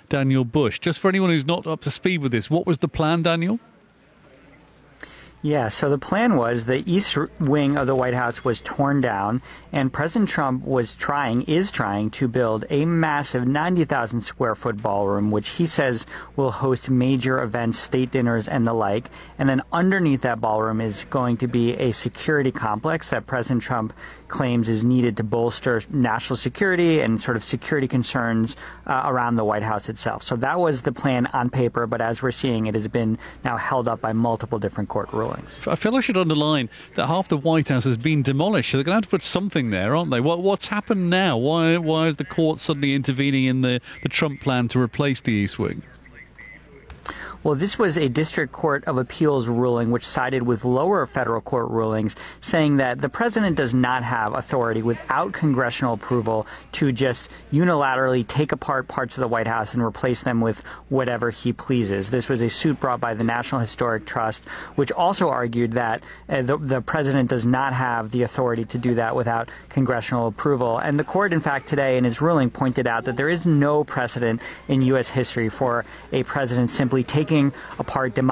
Daniel Bush. Just for anyone who's not up to speed with this, what was the plan, Daniel? Yeah, so the plan was the east wing of the White House was torn down, and President Trump is trying to build a massive 90,000 square foot ballroom, which he says will host major events, state dinners, and the like. And then underneath that ballroom is going to be a security complex that President Trump claims is needed to bolster national security and sort of security concerns around the White House itself. So that was the plan on paper, but as we're seeing, it has been now held up by multiple different court rulings. I feel I should underline that half the White House has been demolished, so they're going to have to put something there, aren't they? What's happened now? Why is the court suddenly intervening in the Trump plan to replace the East Wing? Well, this was a district court of appeals ruling which sided with lower federal court rulings, saying that the president does not have authority without congressional approval to just unilaterally take apart parts of the White House and replace them with whatever he pleases. This was a suit brought by the National Historic Trust, which also argued that the president does not have the authority to do that without congressional approval. And the court, in fact, today in its ruling pointed out that there is no precedent in U.S. history for a president simply taking apart